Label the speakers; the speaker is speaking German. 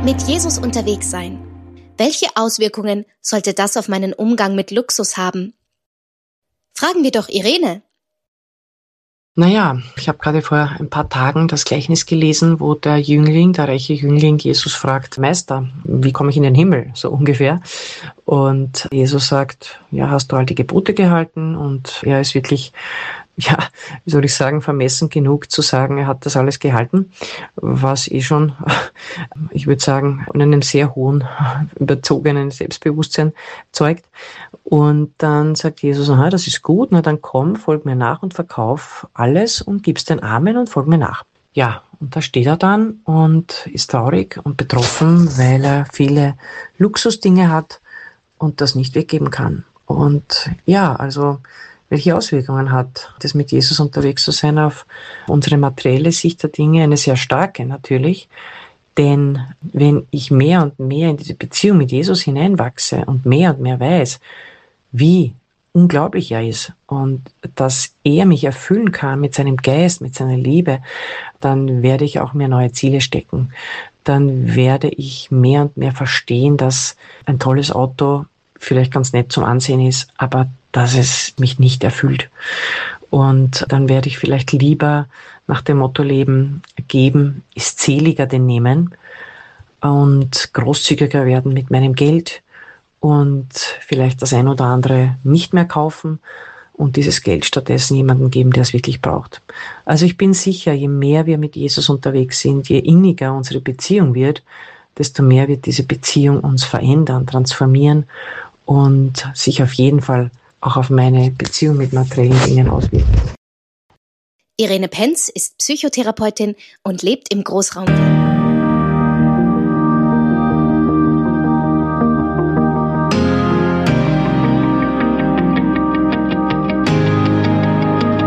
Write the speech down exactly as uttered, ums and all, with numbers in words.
Speaker 1: Mit Jesus unterwegs sein. Welche Auswirkungen sollte das auf meinen Umgang mit Luxus haben? Fragen wir doch Irene.
Speaker 2: Naja, ich habe gerade vor ein paar Tagen das Gleichnis gelesen, wo der Jüngling, der reiche Jüngling, Jesus fragt: Meister, wie komme ich in den Himmel? So ungefähr. Und Jesus sagt: Ja, hast du all die Gebote gehalten? Und er ist wirklich, ja, wie soll ich sagen, vermessen genug zu sagen, er hat das alles gehalten, was eh schon, ich würde sagen, von einem sehr hohen, überzogenen Selbstbewusstsein zeugt. Und dann sagt Jesus: Aha, das ist gut, na dann komm, folg mir nach und verkauf alles und gib's den Armen und folg mir nach. Ja, und da steht er dann und ist traurig und betroffen, weil er viele Luxusdinge hat und das nicht weggeben kann. Und ja, also welche Auswirkungen hat das, mit Jesus unterwegs zu sein, auf unsere materielle Sicht der Dinge? Eine sehr starke natürlich. Denn wenn ich mehr und mehr in diese Beziehung mit Jesus hineinwachse und mehr und mehr weiß, wie unglaublich er ist und dass er mich erfüllen kann mit seinem Geist, mit seiner Liebe, dann werde ich auch mir neue Ziele stecken. Dann werde ich mehr und mehr verstehen, dass ein tolles Auto vielleicht ganz nett zum Ansehen ist, aber dass es mich nicht erfüllt. Und dann werde ich vielleicht lieber nach dem Motto leben: Geben ist seliger denn nehmen, und großzügiger werden mit meinem Geld und vielleicht das ein oder andere nicht mehr kaufen und dieses Geld stattdessen jemandem geben, der es wirklich braucht. Also ich bin sicher, je mehr wir mit Jesus unterwegs sind, je inniger unsere Beziehung wird, desto mehr wird diese Beziehung uns verändern, transformieren und sich auf jeden Fall auch auf meine Beziehung mit materiellen Dingen auswirken.
Speaker 1: Irene Penz ist Psychotherapeutin und lebt im Großraum Wien.